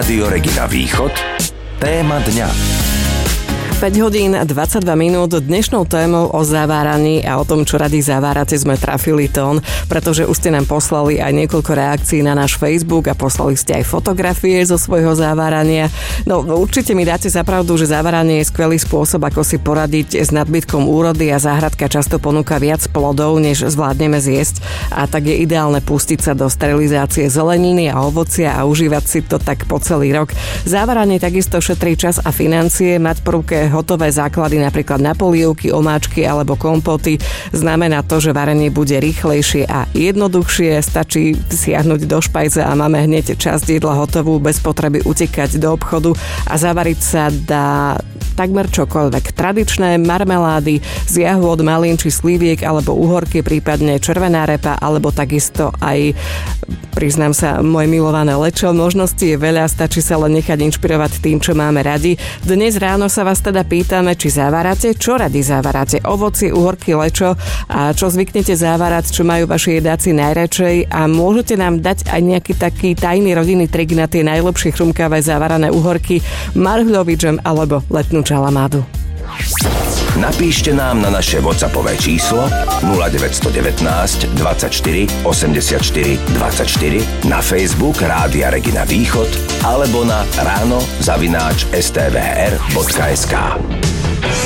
Rádio Regina Východ. Téma dňa. 5 hodín 22 minút. Dnešnou témou o zaváraní a o tom, čo rady zavárate, sme trafili tón, pretože už ste nám poslali aj niekoľko reakcií na náš Facebook a poslali ste aj fotografie zo svojho zavárania. No určite mi dáte za pravdu, že zaváranie je skvelý spôsob, ako si poradiť s nadbytkom úrody a záhradka často ponúka viac plodov, než zvládneme zjesť, a tak je ideálne pustiť sa do sterilizácie zeleniny a ovocia a užívať si to tak po celý rok. Zaváranie takisto šetrí čas a financie, mať po ruke hotové základy napríklad na polievky, omáčky alebo kompoty znamená to, že varenie bude rýchlejšie a jednoduchšie, stačí siahnuť do špajze a máme hneď časť jedla hotovú bez potreby utekať do obchodu a zavariť sa dá takmer čokoľvek. Tradičné marmelády z jahôd, malín či sliviek alebo uhorky, prípadne červená repa alebo takisto aj, priznám sa, moje milované lečo. Možností je veľa, stačí sa len nechať inšpirovať tým, čo máme radi. Dnes ráno sa vás teda pýtame, či zavárate, čo radi zavárate. Ovocie, uhorky, lečo a čo zvyknete zavárať, čo majú vaši jedáci najradšej, a môžete nám dať aj nejaký taký tajný rodinný trik na tie najlepšie chrumkavé zavárané uhorky, marhuľový džem alebo letnú čalamádu. Napíšte nám na naše WhatsAppové číslo 0919 24 84 24, na Facebook Rádia Regina Východ alebo na ráno@stvr.sk.